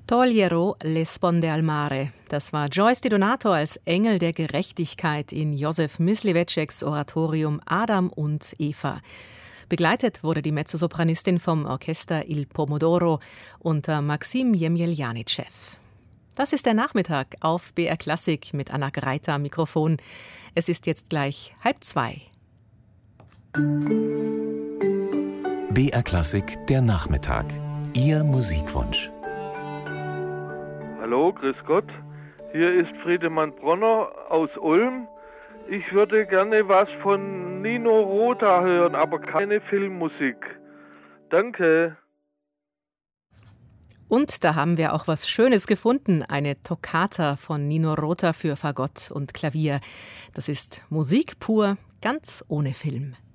Togliero le sponde al mare. Das war Joyce Di Donato als Engel der Gerechtigkeit in Josef Mysliveceks Oratorium Adam und Eva. Begleitet wurde die Mezzosopranistin vom Orchester Il Pomodoro unter Maxim Jemjeljanitschew. Das ist der Nachmittag auf BR Klassik mit Anna Greiter am Mikrofon. Es ist jetzt gleich 1:30. BR Klassik, der Nachmittag. Ihr Musikwunsch. Hallo, grüß Gott. Hier ist Friedemann Bronner aus Ulm. Ich würde gerne was von Nino Rota hören, aber keine Filmmusik. Danke. Und da haben wir auch was Schönes gefunden, eine Toccata von Nino Rota für Fagott und Klavier. Das ist Musik pur, ganz ohne Film.